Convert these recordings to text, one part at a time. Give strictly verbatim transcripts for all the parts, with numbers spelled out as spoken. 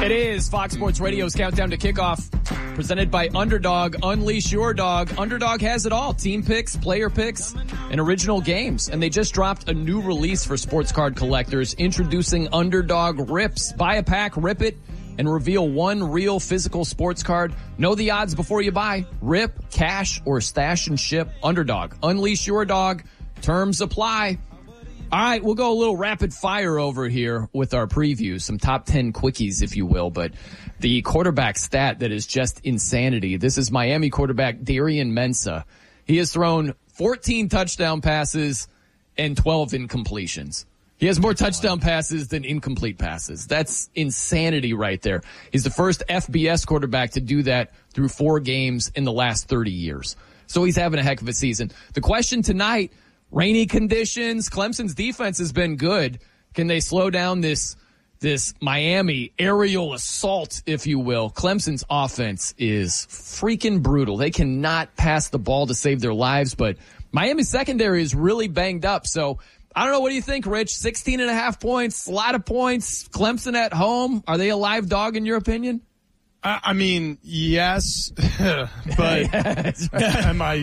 It is Fox Sports Radio's Countdown to Kickoff, presented by Underdog. Unleash your dog. Underdog has it all. Team picks, player picks, and original games. And they just dropped a new release for sports card collectors, introducing Underdog Rips. Buy a pack, rip it, and reveal one real physical sports card. Know the odds before you buy. Rip, cash, or stash and ship. Underdog. Unleash your dog. Terms apply. All right, we'll go a little rapid fire over here with our previews, some top ten quickies, if you will. But the quarterback stat that is just insanity. This is Miami quarterback Darian Mensah. He has thrown fourteen touchdown passes and twelve incompletions. He has more touchdown passes than incomplete passes. That's insanity right there. He's the first F B S quarterback to do that through four games in the last thirty years. So he's having a heck of a season. The question tonight, rainy conditions. Clemson's defense has been good. Can they slow down this this Miami aerial assault, if you will? Clemson's offense is freaking brutal. They cannot pass the ball to save their lives, but Miami's secondary is really banged up. So I don't know. What do you think, Rich? sixteen and a half points, a lot of points. Clemson at home. Are they a live dog in your opinion? I mean, yes, but yeah, right. am I?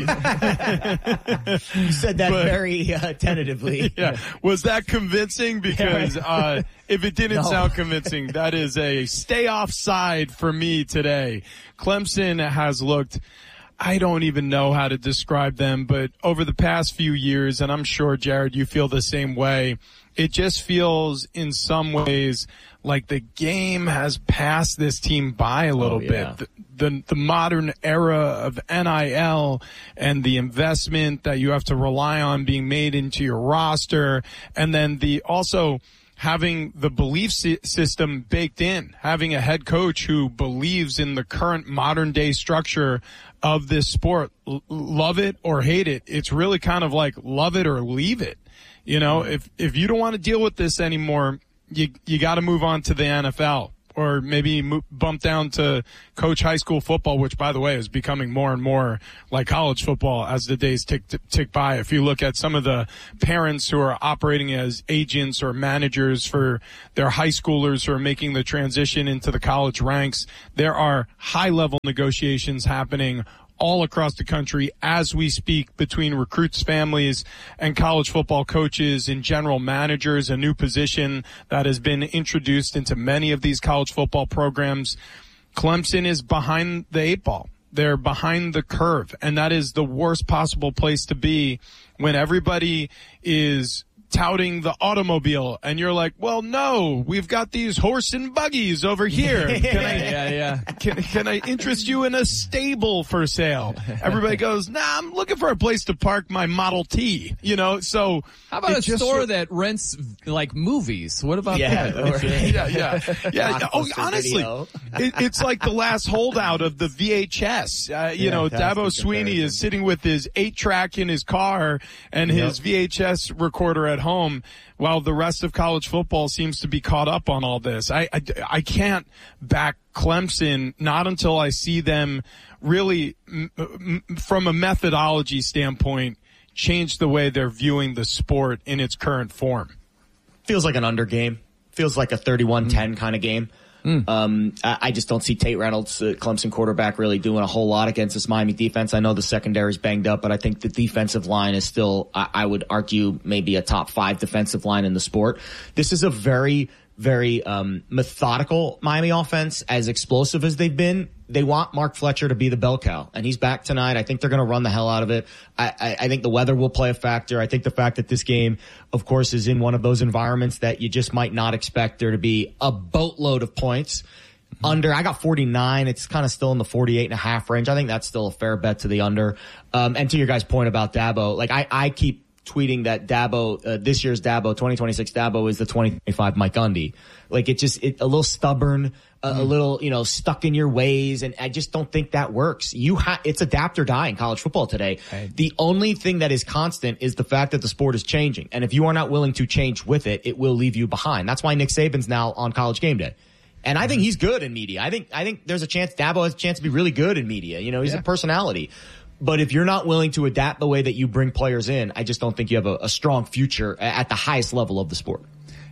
You said that but, very uh, tentatively. Yeah. Was that convincing? Because uh, if it didn't no. sound convincing, that is a stay offside for me today. Clemson has looked, I don't even know how to describe them, but over the past few years, and I'm sure, Jared, you feel the same way, it just feels in some ways like the game has passed this team by a little oh, yeah. bit. The, the the modern era of N I L and the investment that you have to rely on being made into your roster, and then the also having the belief system baked in, having a head coach who believes in the current modern day structure of this sport. L- love it or hate it. It's really kind of like love it or leave it. You know, if if you don't want to deal with this anymore, you you got to move on to the N F L, or maybe move, bump down to coach high school football, which, by the way, is becoming more and more like college football as the days tick tick by. If you look at some of the parents who are operating as agents or managers for their high schoolers who are making the transition into the college ranks, there are high-level negotiations happening all across the country as we speak between recruits' families and college football coaches and general managers, a new position that has been introduced into many of these college football programs. Clemson is behind the eight ball. They're behind the curve, and that is the worst possible place to be when everybody is touting the automobile, and you're like, well, no, we've got these horse and buggies over here. Can I, yeah, yeah. Can, can I interest you in a stable for sale? Everybody goes, nah, I'm looking for a place to park my Model T, you know, so. How about a just, store that rents, like, movies? What about yeah, that? or, yeah, yeah, yeah. Oh, honestly, it, it's like the last holdout of the V H S. Uh, you yeah, know, Dabo Sweeney is sitting with his eight track in his car and yep. his V H S recorder at home, while the rest of college football seems to be caught up on all this. I, I, I can't back Clemson, not until I see them really, m- m- from a methodology standpoint, change the way they're viewing the sport in its current form. Feels like an under game. Feels like a thirty-one ten mm. kind of game. Mm. Um, I, I just don't see Tate Reynolds, uh, Clemson quarterback, really doing a whole lot against this Miami defense. I know the secondary's banged up, but I think the defensive line is still, I, I would argue, maybe a top five defensive line in the sport. This is a very, very um, methodical Miami offense, as explosive as they've been. They want Mark Fletcher to be the bell cow, and he's back tonight. I think they're going to run the hell out of it. I, I, I think the weather will play a factor. I think the fact that this game, of course, is in one of those environments that you just might not expect there to be a boatload of points. Mm-hmm. Under, I got forty-nine. It's kind of still in the forty-eight and a half range. I think that's still a fair bet to the under. Um, and to your guys' point about Dabo, like I, I keep tweeting that Dabo, uh, this year's Dabo, twenty twenty-six Dabo is the twenty twenty-five Mike Gundy. Like it just, it, a little stubborn, uh, mm. a little, you know, stuck in your ways. And I just don't think that works. You ha- it's adapt or die in college football today. Right. The only thing that is constant is the fact that the sport is changing. And if you are not willing to change with it, it will leave you behind. That's why Nick Saban's now on College Game Day. And I think he's good in media. I think, I think there's a chance Dabo has a chance to be really good in media. You know, he's yeah. a personality. But if you're not willing to adapt the way that you bring players in, I just don't think you have a, a strong future at the highest level of the sport.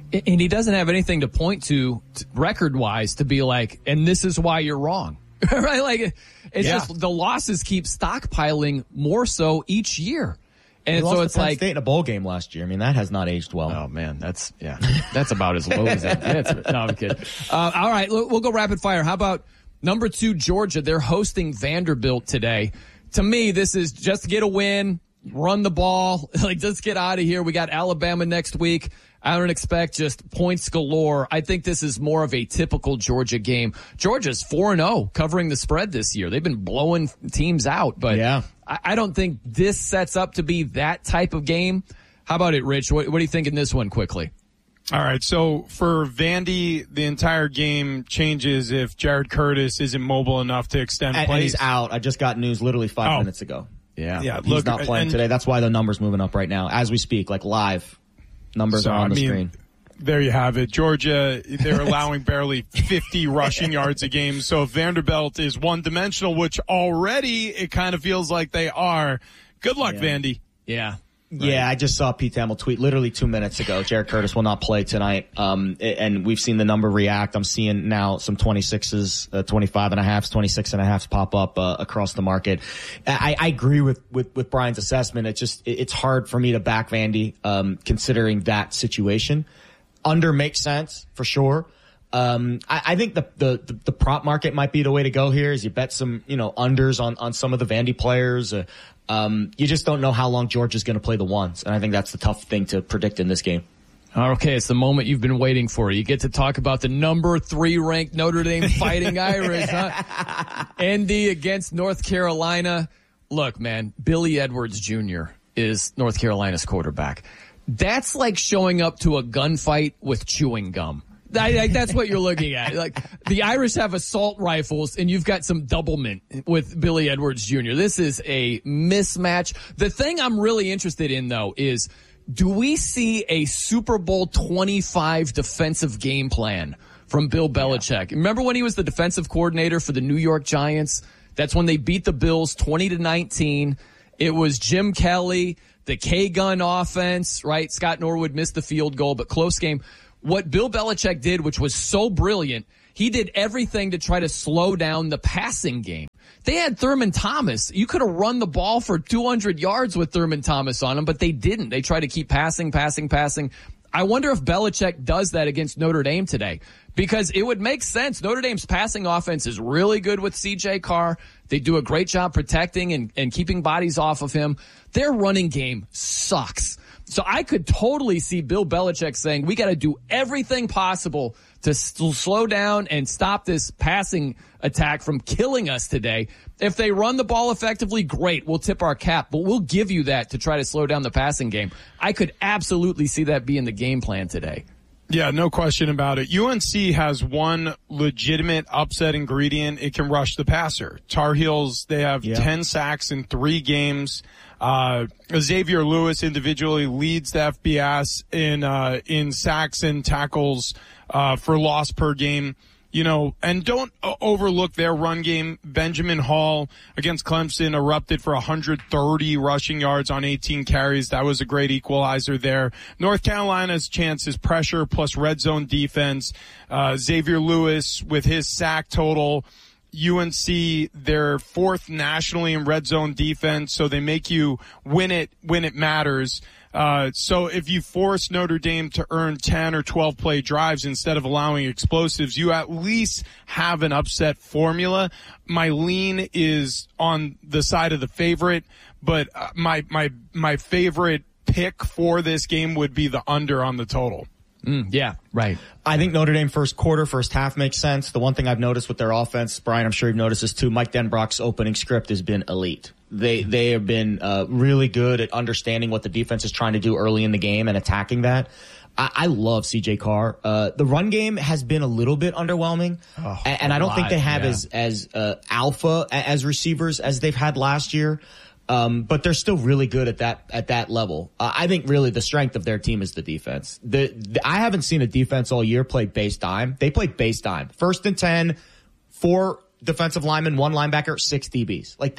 And he doesn't have anything to point to record-wise to be like, and this is why you're wrong. Right? Like, it's yeah. just the losses keep stockpiling more so each year. And so it's like State in a bowl game last year. I mean, that has not aged well. Oh man, that's yeah, that's about as low as that gets. No, I'm kidding. Uh, all right, we'll go rapid fire. How about number two, Georgia? They're hosting Vanderbilt today. To me, this is just get a win, run the ball, like just get out of here. We got Alabama next week. I don't expect just points galore. I think this is more of a typical Georgia game. Georgia's four and oh covering the spread this year. They've been blowing teams out, but yeah. I, I don't think this sets up to be that type of game. How about it, Rich? What, what do you think in this one quickly? All right, so for Vandy, the entire game changes if Jared Curtis isn't mobile enough to extend and, plays. And he's out. I just got news literally five oh. minutes ago. Yeah, yeah. He's look, not playing and, today. That's why the number's moving up right now as we speak, like live. Numbers so, are on the I mean, screen. There you have it. Georgia, they're allowing barely fifty rushing yards a game. So if Vanderbilt is one-dimensional, which already it kind of feels like they are, good luck, yeah. Vandy. Yeah. Right. Yeah, I just saw Pete Thamel tweet literally two minutes ago. Jared Curtis will not play tonight. Um, and we've seen the number react. I'm seeing now some twenty-sixes, uh, twenty-five and a halves, twenty-six and a halves pop up, uh, across the market. I, I agree with, with, with Brian's assessment. It's just, it's hard for me to back Vandy, um, considering that situation. Under makes sense for sure. Um, I, I think the, the, the prop market might be the way to go here is you bet some, you know, unders on, on some of the Vandy players. Uh, um, you just don't know how long Georgia's going to play the ones. And I think that's the tough thing to predict in this game. Okay, it's the moment you've been waiting for. You get to talk about the number three ranked Notre Dame Fighting Irish, huh? Indy against North Carolina. Look, man, Billy Edwards Junior is North Carolina's quarterback. That's like showing up to a gunfight with chewing gum. I, I, that's what you're looking at. Like the Irish have assault rifles, and you've got some doublemint with Billy Edwards Junior This is a mismatch. The thing I'm really interested in, though, is do we see a Super Bowl twenty-five defensive game plan from Bill Belichick? Yeah. Remember when he was the defensive coordinator for the New York Giants? That's when they beat the Bills twenty to nineteen. It was Jim Kelly, the K-gun offense, right? Scott Norwood missed the field goal, but close game. What Bill Belichick did, which was so brilliant, he did everything to try to slow down the passing game. They had Thurman Thomas. You could have run the ball for two hundred yards with Thurman Thomas on him, but they didn't. They tried to keep passing, passing, passing. I wonder if Belichick does that against Notre Dame today, because it would make sense. Notre Dame's passing offense is really good with C J Carr. They do a great job protecting and, and keeping bodies off of him. Their running game sucks. So I could totally see Bill Belichick saying, we got to do everything possible to st- slow down and stop this passing attack from killing us today. If they run the ball effectively, great. We'll tip our cap, but we'll give you that to try to slow down the passing game. I could absolutely see that being the game plan today. Yeah, no question about it. U N C has one legitimate upset ingredient. It can rush the passer. Tar Heels, they have yeah. ten sacks in three games. Uh, Xavier Lewis individually leads the F B S in, uh, in sacks and tackles, uh, for loss per game. You know, and don't uh, overlook their run game. Benjamin Hall against Clemson erupted for one hundred thirty rushing yards on eighteen carries. That was a great equalizer there. North Carolina's chance is pressure plus red zone defense. Uh, Xavier Lewis with his sack total. U N C, they're fourth nationally in red zone defense, so they make you win it when it matters. Uh, so if you force Notre Dame to earn ten or twelve play drives instead of allowing explosives, you at least have an upset formula. My lean is on the side of the favorite, but uh, my, my, my favorite pick for this game would be the under on the total. Mm, yeah, right. I think Notre Dame first quarter, first half makes sense. The one thing I've noticed with their offense, Brian, I'm sure you've noticed this too, Mike Denbrock's opening script has been elite. They they have been uh, really good at understanding what the defense is trying to do early in the game and attacking that. I, I love C J Carr. Uh, the run game has been a little bit underwhelming, oh, and, and I don't lot, think they have yeah. as as uh, alpha as receivers as they've had last year. Um, but they're still really good at that, at that level. Uh, I think really the strength of their team is the defense. The, the, I haven't seen a defense all year play base dime. They played base dime. First and ten, four defensive linemen, one linebacker, six D Bs. Like that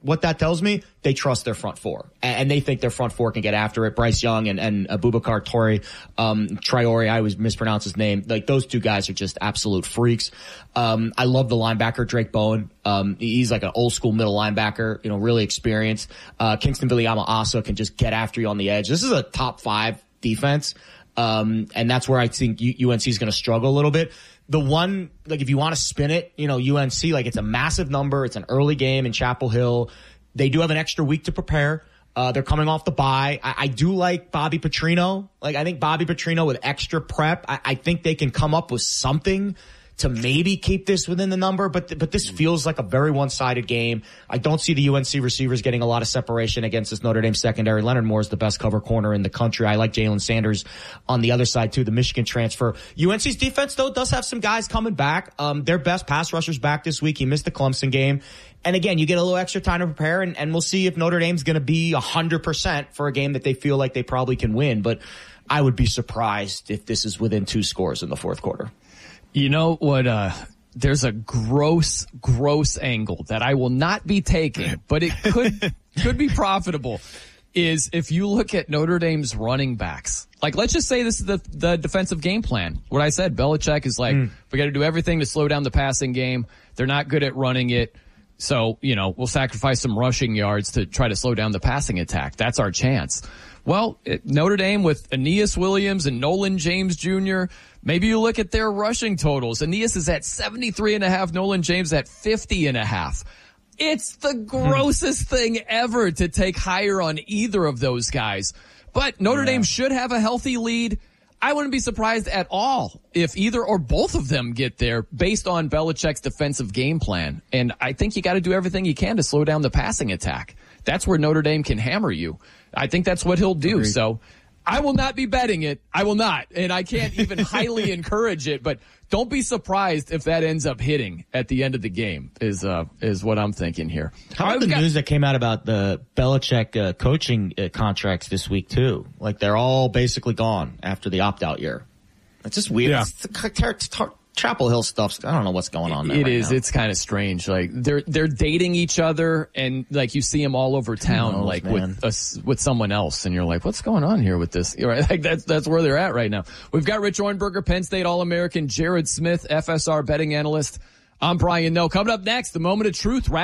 what that tells me, they trust their front four. And they think their front four can get after it. Bryce Young and, and Abubakar Torre, um, Traore, I always mispronounce his name. Like, those two guys are just absolute freaks. Um, I love the linebacker, Drake Bowen. Um, he's like an old school middle linebacker, you know, really experienced. Uh, Kingston Viliama-Asa can just get after you on the edge. This is a top five defense. Um, and that's where I think U N C is going to struggle a little bit. The one, like, if you want to spin it, you know, U N C, like, it's a massive number. It's an early game in Chapel Hill. They do have an extra week to prepare. Uh, they're coming off the bye. I, I do like Bobby Petrino. Like, I think Bobby Petrino with extra prep, I, I think they can come up with something to maybe keep this within the number, but th- but this feels like a very one-sided game. I don't see the U N C receivers getting a lot of separation against this Notre Dame secondary. Leonard Moore is the best cover corner in the country. I like Jalen Sanders on the other side too, the Michigan transfer. U N C's defense though does have some guys coming back. Um, their best pass rushers back this week. He missed the Clemson game. And again, you get a little extra time to prepare, and, and we'll see if Notre Dame's going to be one hundred percent for a game that they feel like they probably can win. But I would be surprised if this is within two scores in the fourth quarter. You know what, uh, there's a gross, gross angle that I will not be taking, but it could, could be profitable, is if you look at Notre Dame's running backs. Like, let's just say this is the, the defensive game plan. What I said, Belichick is like, mm. we got to do everything to slow down the passing game. They're not good at running it. So, you know, we'll sacrifice some rushing yards to try to slow down the passing attack. That's our chance. Well, it, Notre Dame with Aeneas Williams and Nolan James Junior, maybe you look at their rushing totals. Aeneas is at seventy-three and a half, Nolan James at fifty and a half. It's the grossest hmm. thing ever to take higher on either of those guys. But Notre yeah. Dame should have a healthy lead. I wouldn't be surprised at all if either or both of them get there based on Belichick's defensive game plan. And I think you got to do everything you can to slow down the passing attack. That's where Notre Dame can hammer you. I think that's what he'll do. Agreed. So I will not be betting it. I will not. And I can't even highly encourage it, but don't be surprised if that ends up hitting at the end of the game is, uh, is what I'm thinking here. How about the got- news that came out about the Belichick uh, coaching uh, contracts this week too? Like, they're all basically gone after the opt-out year. It's just weird. Yeah. It's tar- tar- tar- Chapel Hill stuff. I don't know what's going on there. It right is. now. It's kind of strange. Like, they're they're dating each other, and like you see them all over town, knows, like man. with a, with someone else, and you're like, what's going on here with this? You're right. Like, that's that's where they're at right now. We've got Rich Orenberger, Penn State All-American, Jared Smith, F S R betting analyst. I'm Brian Noe. Coming up next, the moment of truth.